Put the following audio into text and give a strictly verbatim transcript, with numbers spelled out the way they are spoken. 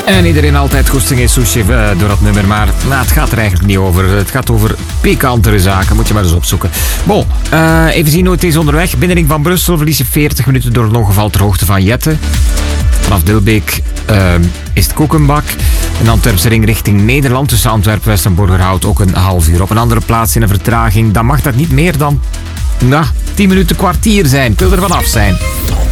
En iedereen altijd goesting in sushi uh, door dat nummer, maar nou, het gaat er eigenlijk niet over. Het gaat over pikantere zaken, moet je maar eens opzoeken. Bon, uh, even zien hoe het is onderweg. Binnenring van Brussel verliezen veertig minuten door een ongeval ter hoogte van Jette. Vanaf Dilbeek uh, is het Koekenbak. Een Antwerpse ring richting Nederland tussen Antwerpen, West en Borgerhout ook een half uur. Op een andere plaats in een vertraging, dan mag dat niet meer dan nou, tien minuten kwartier zijn. Ik wil er vanaf zijn.